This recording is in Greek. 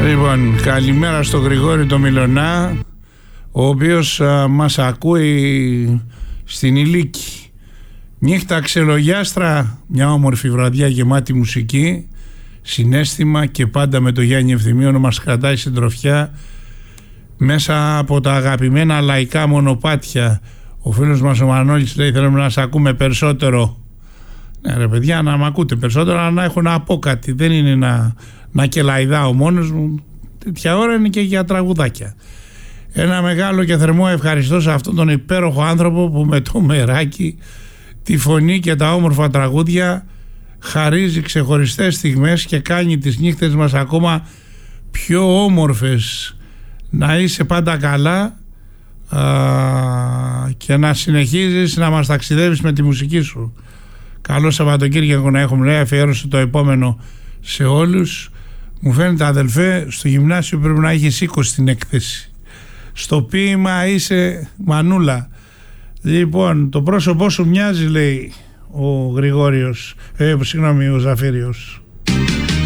Λοιπόν, καλημέρα στο Γρηγόρη το Μιλωνά, ο οποίος μας ακούει στην Ηλίκη. Νύχτα ξελογιάστρα, μια όμορφη βραδιά γεμάτη μουσική, συναίσθημα και πάντα με το Γιάννη Ευθυμίου να μας κρατάει συντροφιά μέσα από τα αγαπημένα λαϊκά μονοπάτια. Ο φίλος μας ο Μανώλης λέει: θέλουμε να σας ακούμε περισσότερο. Ναι ρε παιδιά, να με ακούτε περισσότερο, αλλά να έχω να πω κάτι. Δεν είναι να κελαϊδάω μόνος μου. Τέτοια ώρα είναι και για τραγουδάκια. Ένα μεγάλο και θερμό ευχαριστώ σε αυτόν τον υπέροχο άνθρωπο που με το μεράκι, τη φωνή και τα όμορφα τραγούδια χαρίζει ξεχωριστές στιγμές και κάνει τις νύχτες μας ακόμα πιο όμορφες. Να είσαι πάντα καλά και να συνεχίζεις να μας ταξιδεύεις με τη μουσική σου. Καλό Σαββατοκύριακο να έχουμε, λέει, αφιέρωσε το επόμενο σε όλους. Μου φαίνεται, αδελφέ, στο γυμνάσιο πρέπει να έχεις 20 στην έκθεση. Στο ποίημα είσαι μανούλα. Λοιπόν, το πρόσωπό σου μοιάζει, λέει ο Γρηγόριος, ο Ζαφύριος.